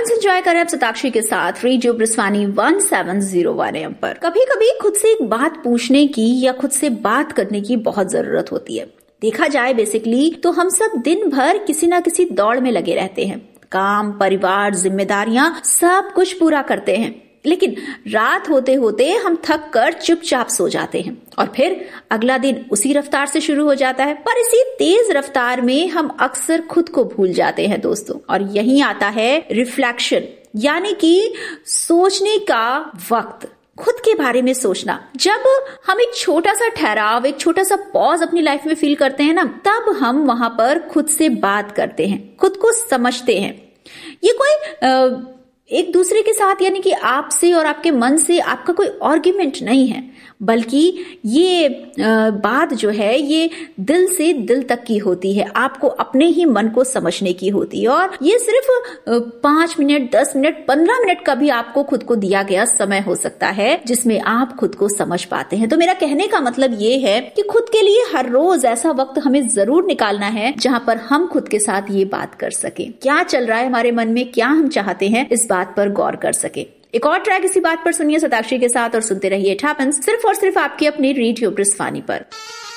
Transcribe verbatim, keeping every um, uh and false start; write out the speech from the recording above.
टैपेंस enjoy करें आप सताक्षी के साथ radio ब्रिस्वानी one seven zero one M पर। कभी कभी खुद से एक बात पूछने की या खुद से बात करने की बहुत जरूरत होती है। देखा जाए बेसिकली तो हम सब दिन भर किसी ना किसी दौड़ में लगे रहते हैं। काम, परिवार, जिम्मेदारियां सब कुछ पूरा करते हैं, लेकिन रात होते होते हम थक कर चुपचाप सो जाते हैं और फिर अगला दिन उसी रफ्तार से शुरू हो जाता है। पर इसी तेज रफ्तार में हम अक्सर खुद को भूल जाते हैं दोस्तों। और यहीं आता है रिफ्लेक्शन, यानी कि सोचने का वक्त, खुद के बारे में सोचना। जब हम एक छोटा सा ठहराव, एक छोटा सा पॉज अपनी लाइफ में फील करते हैं ना, तब हम वहां पर खुद से बात करते हैं, खुद को समझते हैं। ये कोई आ, एक दूसरे के साथ यानी कि आपसे और आपके मन से आपका कोई आर्ग्यूमेंट नहीं है, बल्कि ये बात जो है ये दिल से दिल तक की होती है, आपको अपने ही मन को समझने की होती है। और ये सिर्फ पांच मिनट, दस मिनट, पंद्रह मिनट का भी आपको खुद को दिया गया समय हो सकता है जिसमें आप खुद को समझ पाते हैं। तो मेरा कहने का मतलब ये है कि खुद के लिए हर रोज ऐसा वक्त हमें जरूर निकालना है जहां पर हम खुद के साथ ये बात कर सके, क्या चल रहा है हमारे मन में, क्या हम चाहते हैं, इस बात पर गौर कर सके। एक और ट्रैक इसी बात पर सुनिए सताक्षी के साथ और सुनते रहिए इट हैपेंस, सिर्फ और सिर्फ आपकी अपनी रेडियो ब्रिस्वानी पर।